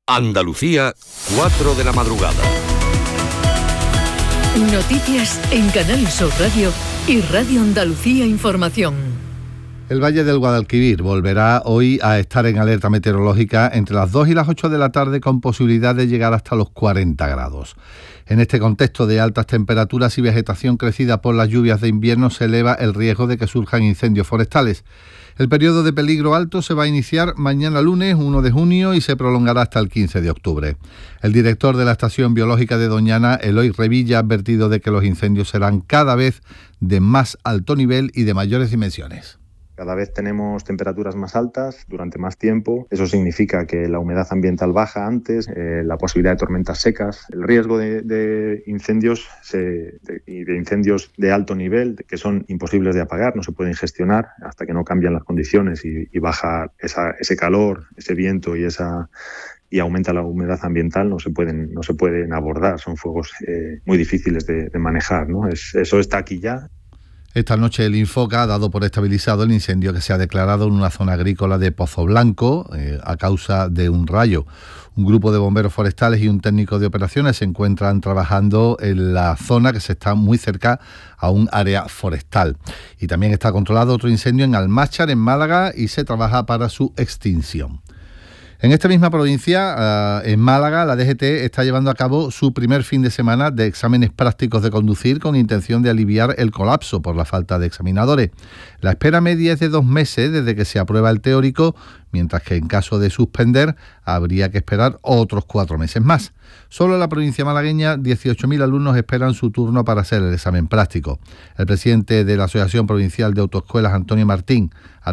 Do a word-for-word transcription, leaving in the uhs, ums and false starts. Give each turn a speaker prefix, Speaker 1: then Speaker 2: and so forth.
Speaker 1: Andalucía, cuatro de la madrugada.
Speaker 2: Noticias en Canal Sur Radio y Radio Andalucía Información.
Speaker 3: El Valle del Guadalquivir volverá hoy a estar en alerta meteorológica entre las dos y las ocho de la tarde, con posibilidad de llegar hasta los cuarenta grados. En este contexto de altas temperaturas y vegetación crecida por las lluvias de invierno, se eleva el riesgo de que surjan incendios forestales. El periodo de peligro alto se va a iniciar mañana lunes uno de junio y se prolongará hasta el quince de octubre. El director de la Estación Biológica de Doñana, Eloy Revilla, ha advertido de que los incendios serán cada vez de más alto nivel y de mayores dimensiones.
Speaker 4: Cada vez tenemos temperaturas más altas durante más tiempo. Eso significa que la humedad ambiental baja antes, eh, la posibilidad de tormentas secas, el riesgo de, de incendios se, de, y de incendios de alto nivel, que son imposibles de apagar, no se pueden gestionar hasta que no cambian las condiciones y, y baja esa, ese calor, ese viento y esa y aumenta la humedad ambiental, no se pueden no se pueden abordar. Son fuegos eh, muy difíciles de, de manejar, ¿no? Es, eso está aquí ya.
Speaker 3: Esta noche el Infoca ha dado por estabilizado el incendio que se ha declarado en una zona agrícola de Pozo Blanco eh, a causa de un rayo. Un grupo de bomberos forestales y un técnico de operaciones se encuentran trabajando en la zona, que se está muy cerca a un área forestal. Y también está controlado otro incendio en Almáchar, en Málaga, y se trabaja para su extinción. En esta misma provincia, en Málaga, la D G T está llevando a cabo su primer fin de semana de exámenes prácticos de conducir, con intención de aliviar el colapso por la falta de examinadores. La espera media es de dos meses desde que se aprueba el teórico, mientras que en caso de suspender habría que esperar otros cuatro meses más. Solo en la provincia malagueña, dieciocho mil alumnos esperan su turno para hacer el examen práctico. El presidente de la Asociación Provincial de Autoescuelas, Antonio Martín,